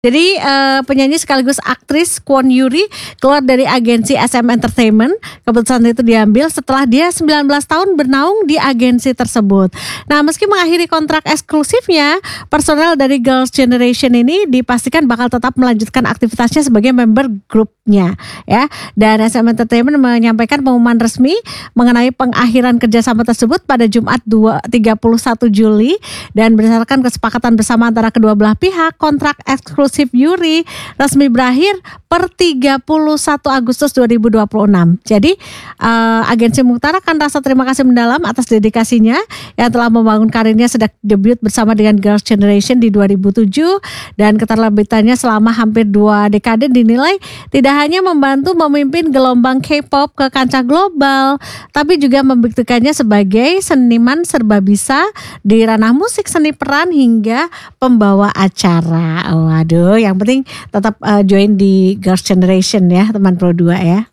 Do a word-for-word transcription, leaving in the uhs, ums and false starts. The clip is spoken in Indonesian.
Jadi uh, penyanyi sekaligus aktris Kwon Yuri keluar dari agensi S M Entertainment. Keputusan itu diambil setelah dia sembilan belas tahun bernaung di agensi tersebut. Nah, meski mengakhiri kontrak eksklusifnya, personel dari Girls' Generation ini dipastikan bakal tetap melanjutkan aktivitasnya sebagai member grupnya, ya. Dan S M Entertainment menyampaikan pengumuman resmi mengenai pengakhiran kerjasama tersebut pada Jumat tiga puluh satu Juli, dan berdasarkan kesepakatan bersama antara kedua belah pihak, kontrak eksklusif Yuri resmi berakhir per tiga puluh satu Agustus dua ribu dua puluh enam. Jadi uh, agensi mengutarakan rasa terima kasih mendalam atas dedikasinya yang telah membangun karirnya sejak debut bersama dengan Girls' Generation di dua ribu tujuh, dan keterlibatan selama hampir dua dekade dinilai tidak hanya membantu memimpin gelombang K-pop ke kancah global, tapi juga membuktikannya sebagai seniman serba bisa di ranah musik, seni peran hingga pembawa acara. Waduh, yang penting tetap uh, join di Girls' Generation ya, teman Pro dua ya.